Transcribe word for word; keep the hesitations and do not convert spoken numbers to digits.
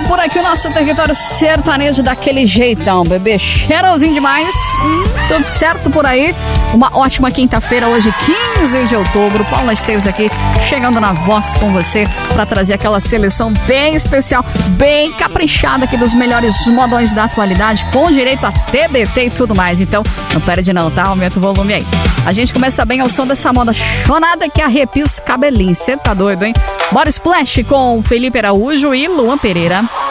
por aqui o nosso território sertanejo daquele jeitão, bebê. Cheirosinho demais. Hum, tudo certo por aí. Uma ótima quinta-feira, hoje, quinze de outubro. Paula Esteves aqui, chegando na voz com você para trazer aquela seleção bem especial, bem caprichada aqui dos melhores modões da atualidade, com direito a T B T e tudo mais. Então, não perde não, tá? Aumenta o volume aí. A gente começa bem ao som dessa moda chonada que arrepia os cabelinhos. Você tá doido, hein? Bora Splash com Felipe Araújo e Luan Pereira.